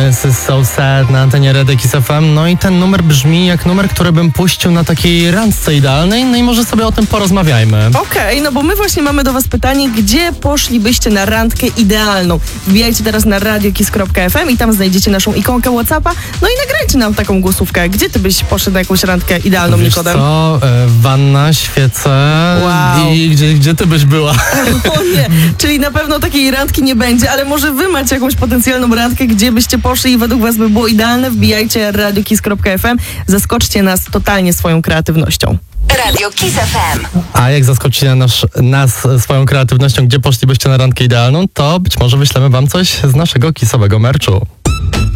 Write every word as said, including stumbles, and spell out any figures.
This is so sad na antenie Radia Kiss F M. No i ten numer brzmi jak numer, który bym puścił na takiej randce idealnej. No i może sobie o tym porozmawiajmy. Okej, okay, no bo my właśnie mamy do was pytanie, gdzie poszlibyście na randkę idealną? Wbijajcie teraz na radiokiss kropka f m i tam znajdziecie naszą ikonkę WhatsAppa. No i nagrajcie nam taką głosówkę. Gdzie ty byś poszedł na jakąś randkę idealną, Wiesz Nikodem? co? E, wanna, świece. Wow. I gdzie, gdzie ty byś była? O nie, czyli na pewno takiej randki nie będzie, ale może wy macie jakąś potencjalną randkę, gdzie byście poszli i według was by było idealne? Wbijajcie radiokiss kropka f m. Zaskoczcie nas totalnie swoją kreatywnością. Radio Kiss F M. A jak zaskoczycie nas, nas swoją kreatywnością, gdzie poszlibyście na randkę idealną, to być może wyślemy wam coś z naszego kissowego merchu.